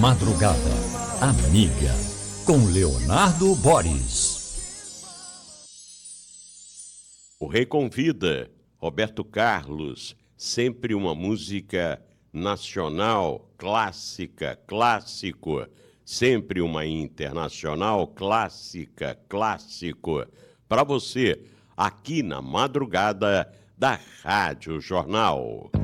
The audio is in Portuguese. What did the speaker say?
madrugada, amiga, com Leonardo Boris. O Rei convida, Roberto Carlos, sempre uma música nacional, clássica, clássico, sempre uma internacional, clássica, clássico, para você, aqui na madrugada da Rádio Jornal.